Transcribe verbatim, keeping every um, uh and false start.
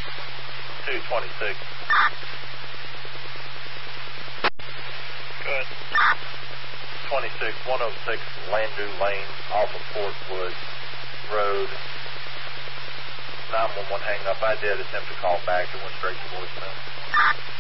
two twenty-six. Good. twenty-six, one oh six Landu Lane off of Fort Woods Road. nine one one hang up. I did attempt to call back. It went straight to voicemail.